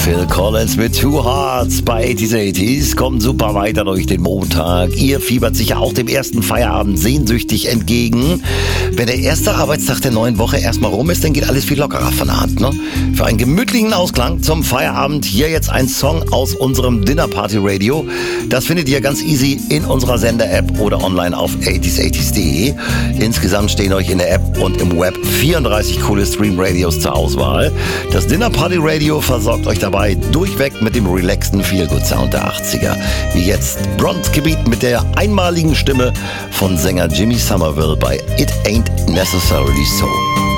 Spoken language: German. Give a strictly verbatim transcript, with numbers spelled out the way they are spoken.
Phil Collins mit Two Hearts bei achtzig achtzig kommt super weiter durch den Montag. Ihr fiebert sicher auch dem ersten Feierabend sehnsüchtig entgegen. Wenn der erste Arbeitstag der neuen Woche erstmal rum ist, dann geht alles viel lockerer von der Hand, ne? Für einen gemütlichen Ausklang zum Feierabend hier jetzt ein Song aus unserem Dinner Party Radio. Das findet ihr ganz easy in unserer Sender-App oder online auf achtzig achtzig punkt de. Insgesamt stehen euch in der App und im Web vierunddreißig coole Stream-Radios zur Auswahl. Das Dinner Party Radio versorgt euch dabei durchweg mit dem relaxten Feel-Good-Sound der achtziger. Wie jetzt Bronze-Gebiet mit der einmaligen Stimme von Sänger Jimmy Somerville bei It Ain't Necessarily So.